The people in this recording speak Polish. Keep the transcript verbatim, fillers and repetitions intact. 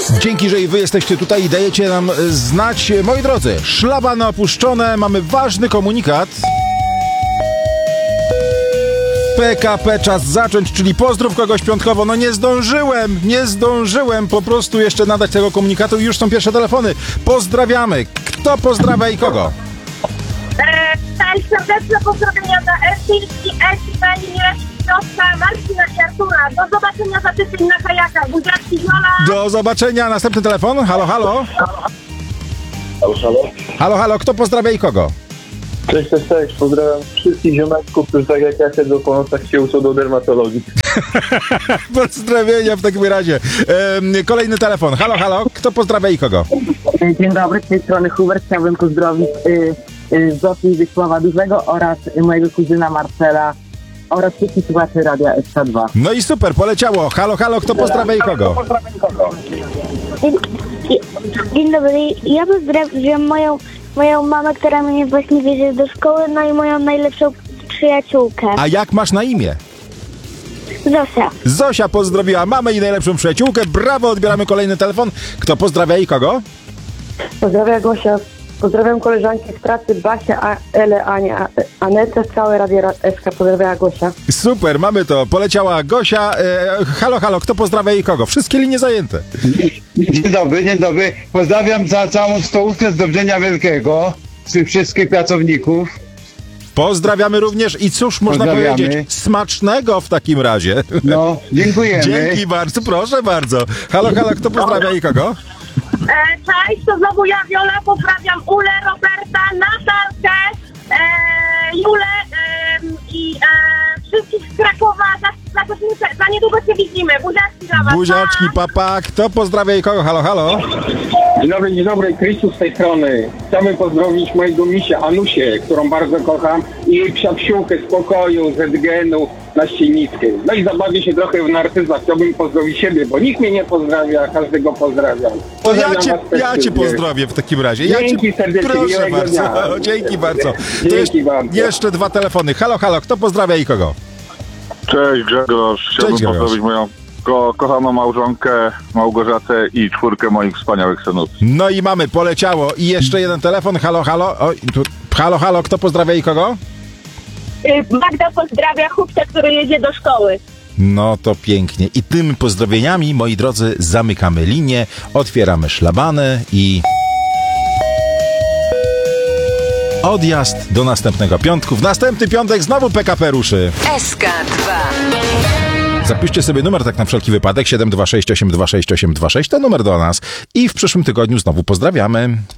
Dzięki, że i wy jesteście tutaj i dajecie nam znać. Moi drodzy, szlabany opuszczone, mamy ważny komunikat. P K P czas zacząć, czyli pozdrów kogoś piątkowo. No nie zdążyłem, nie zdążyłem po prostu jeszcze nadać tego komunikatu i już są pierwsze telefony. Pozdrawiamy. Kto pozdrawia i kogo? Eee, cześć, serdeczne pozdrowienia dla Elfilki, Elfi, Beni, Mireczki, Piotra, Marcina i Artura. Do zobaczenia za tydzień na kajakach. Buziaczki, Viola. Do zobaczenia. Następny telefon. Halo, halo. Halo, halo. Halo, halo. Kto pozdrawia i kogo? Cześć, cześć, cześć. Pozdrawiam wszystkich ziomeczków, którzy tak jak ja siedzą po nocach się uczą do dermatologii. Pozdrowienia w takim razie. Ehm, kolejny telefon. Halo, halo. Kto pozdrawia i kogo? Dzień dobry, z tej strony Hubert. Chciałbym pozdrowić y, y, Zofii Wiesława Dużego oraz y, mojego kuzyna Marcela oraz wszystkich słuchaczy Radia S K dwa. No i super, poleciało. Halo, halo. Kto pozdrawia i kogo? Dzień, dzień dobry. Ja pozdrawiam moją, moją mamę, która mnie właśnie wiezie do szkoły, no i moją najlepszą przyjaciółkę. A jak masz na imię? Zosia. Zosia pozdrowiła mamę i najlepszą przyjaciółkę. Brawo, odbieramy kolejny telefon. Kto pozdrawia i kogo? Pozdrawiam Gosia. Pozdrawiam koleżanki z pracy Basia, A- Ele, Ania, A- Anetę, całe Radio S K. Pozdrawiam Gosia. Super, mamy to. Poleciała Gosia. E, halo, halo. Kto pozdrawia i kogo? Wszystkie linie zajęte. Dzień dobry, dzień dobry. Pozdrawiam za całą stołówkę z Dobrzenia Wielkiego, z wszystkich pracowników. Pozdrawiamy również i cóż można powiedzieć? Smacznego w takim razie. No, dziękujemy. Dzięki bardzo, proszę bardzo. Halo, halo, kto pozdrawia i kogo? Eee, cześć, to znowu ja, Viola. Pozdrawiam Ulę, Roberta, Natalkę, eee, Julę eee, i eee, wszystkich z Krakowa. Za, za, za, za niedługo się widzimy. Buziaczki dla was. Buziaczki, papa. Kto pozdrawia i kogo? Halo, halo. Dzień dobry, dzień dobry, Krzysztof z tej strony. Chciałbym pozdrowić mojego misia Anusię, którą bardzo kocham, i jej psiapsiółkę z pokoju, z Edgenu na Ścienickiej. No i zabawię się trochę w narcyzach. Chciałbym pozdrowić siebie, bo nikt mnie nie pozdrawia, każdego pozdrawiam. To ja Pozdrawiam cię, was ja cię serdecznie. pozdrowię w takim razie. Ja Dzięki cię, serdecznie, proszę miłego bardzo. dnia. O, dzięki bardzo. To Dzięki jeszcze, bardzo. jeszcze dwa telefony. Halo, halo, kto pozdrawia i kogo? Cześć Grzegorz, chciałbym Grzegorz. pozdrowić moją ko- kochaną małżonkę Małgorzatę i czwórkę moich wspaniałych synów. No i mamy, poleciało. I jeszcze jeden telefon. Halo, halo. Oj, tu, halo, halo, kto pozdrawia i kogo? Magda pozdrawia chłopca, który jedzie do szkoły. No to pięknie. I tymi pozdrowieniami, moi drodzy, zamykamy linię, otwieramy szlabany i... odjazd do następnego piątku. W następny piątek znowu P K P ruszy. S K dwa. Zapiszcie sobie numer tak na wszelki wypadek. siedem dwa sześć osiem dwa sześć osiem dwa sześć to numer do nas. I w przyszłym tygodniu znowu pozdrawiamy.